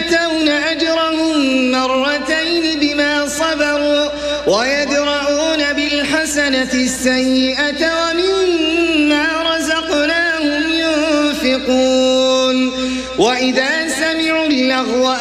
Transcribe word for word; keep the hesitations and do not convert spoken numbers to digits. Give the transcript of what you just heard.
يؤتون أجرهم مرتين بما صبروا ويدرؤون بالحسنة السيئة ومما رزقناهم ينفقون وإذا سمعوا اللغو